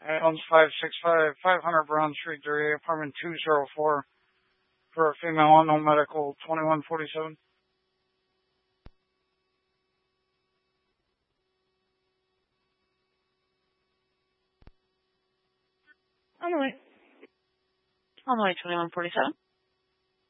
owns 565 500 Brown Street, Duryea, apartment 204, for a female unknown medical 2147. On the way. On the way, 2147.